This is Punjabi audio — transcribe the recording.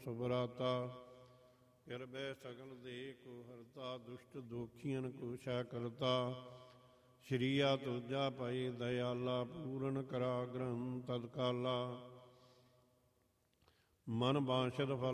ਸੁਭਰਾਤਾ। ਕਿਰਬੈ ਸਗਲ ਦੇਹ ਕੋ ਹਰਤਾ, ਦੁਸ਼ਟ ਦੋਖੀਆਂ ਕੋ ਛੈ ਕਰਤਾ। ਸ਼੍ਰੀਆ ਤੁਜਾ ਭਾਈ ਦਇਆਲਾ, ਪੂਰਨ ਕਰਾ ਗ੍ਰੰਥ ਤਤਕਾਲਾ। ਮਨ ਬਾਂਛਤ ਫਲ